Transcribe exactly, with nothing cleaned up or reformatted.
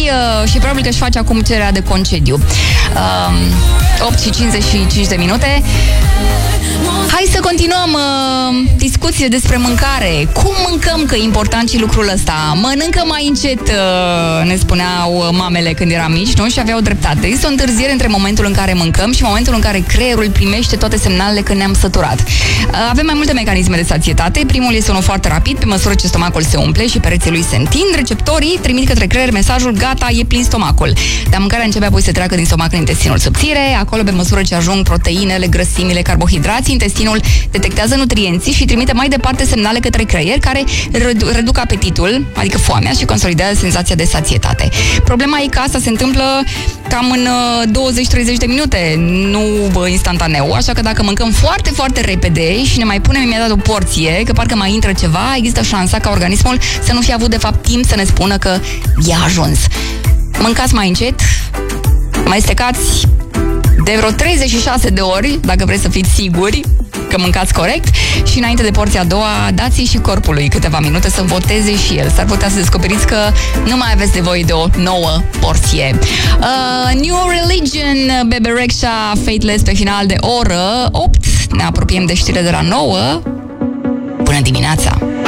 uh, și probabil că își face acum cererea de concediu. Uh, opt și cincizeci și cinci de minute. Hai să continuăm uh, discuțiile despre mâncare. Cum mâncăm, că e important și lucrul ăsta. Mănâncă mai încet, uh, ne spuneau mamele când eram mici, nu? Și aveau dreptate. Este o întârziere între momentul în care mâncăm și momentul în care creierul primește toate semnalele că ne-am săturat. Uh, avem mai multe mecanisme de sațietate. Primul este unul foarte rapid. Pe măsură ce stomacul se umple și pereții lui se întind, receptorii trimit către creier mesajul: gata, e plin stomacul. Dar mâncarea începe apoi să treacă din stomac în intestinul subțire. Acolo, pe măsură ce ajung proteinele, grăsimile, carbohidrații, intestinul detectează nutrienții și trimite mai departe semnale către creier, care redu- reduc apetitul, adică foamea, și consolidează senzația de sațietate. Problema e că asta se întâmplă cam în douăzeci treizeci de minute, nu instantaneu, așa că dacă mâncăm foarte, foarte repede și ne mai punem imediat o porție, că parcă mai intră ceva, există șansa ca organismul să nu fie avut de fapt timp să ne spună că e ajuns. Mâncați mai încet, mai stecați de vreo treizeci și șase de ori, dacă vreți să fiți siguri că mâncați corect, și înainte de porția a doua, dați-i și corpului câteva minute să voteze și el. S-ar putea să descoperiți că nu mai aveți nevoie de o nouă porție. Uh, New Religion, Bebe Rexha, Fateless pe final de oră opt. Ne apropiem de știre de la nouă. Bună dimineața!